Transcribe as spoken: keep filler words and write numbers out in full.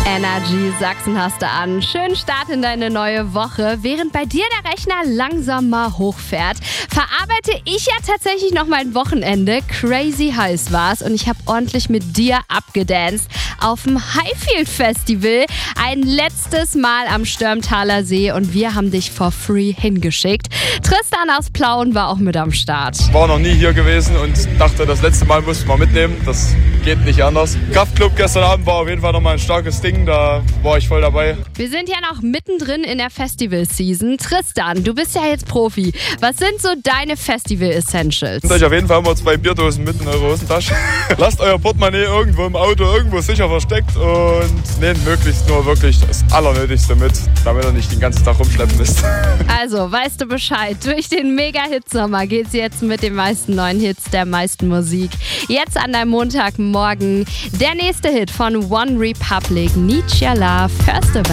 Energy Sachsen hast du an. Schönen Start in deine neue Woche. Während bei dir der Rechner langsam mal hochfährt, verarbeite ich ja tatsächlich noch mein Wochenende. Crazy heiß war's und ich habe ordentlich mit dir abgedanced auf dem Highfield Festival. Ein letztes Mal am Störmtaler See und wir haben dich for free hingeschickt. Tristan aus Plauen war auch mit am Start. Ich war noch nie hier gewesen und dachte, das letzte Mal musste man mitnehmen. Das geht nicht anders. Kraftclub gestern Abend war auf jeden Fall nochmal ein starkes Ding. Da war ich voll dabei. Wir sind ja noch mittendrin in der Festival-Season. Tristan, du bist ja jetzt Profi. Was sind so deine Festival-Essentials? Nehmt euch auf jeden Fall immer zwei Bierdosen mit in eure Hosentasche. Lasst euer Portemonnaie irgendwo im Auto irgendwo sicher versteckt und nehmt möglichst nur wirklich das Allernötigste mit, damit ihr nicht den ganzen Tag rumschleppen müsst. Also, weißt du Bescheid. Durch den Mega-Hit-Sommer geht's jetzt mit den meisten neuen Hits der meisten Musik. Jetzt an deinem Montagmorgen der nächste Hit von One Republic, Need Your Love, hörst du bei